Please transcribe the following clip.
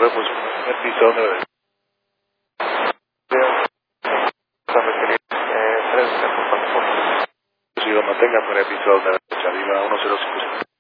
vemos un episodio de... Si no tenga un episodio de la 105.